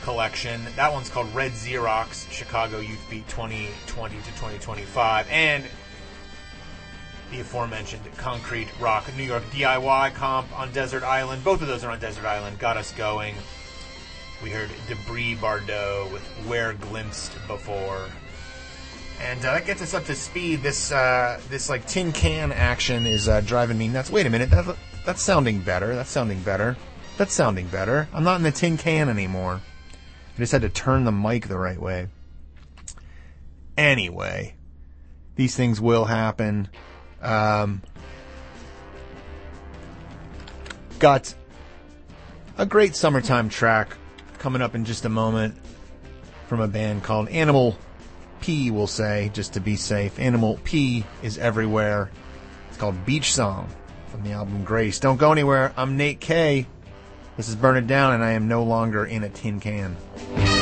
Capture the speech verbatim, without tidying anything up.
collection. That one's called Red Xerox, Chicago Youth Beat twenty twenty to twenty twenty-five. And the aforementioned Concrete Rock New York D I Y comp on Desert Island. Both of those are on Desert Island. Got us going. We heard Debris Bardot with Where Glimpsed Before. And uh, that gets us up to speed. This, uh, this like, tin can action is uh, driving me nuts. Wait a minute. That, that's sounding better. That's sounding better. That's sounding better. I'm not in the tin can anymore. I just had to turn the mic the right way. Anyway, these things will happen. Um, got a great summertime track coming up in just a moment from a band called Animal P, we'll say, just to be safe. Animal P is everywhere. It's called Beach Song from the album Grace. Don't go anywhere. I'm Nate K. This is Burn It Down, and I am no longer in a tin can.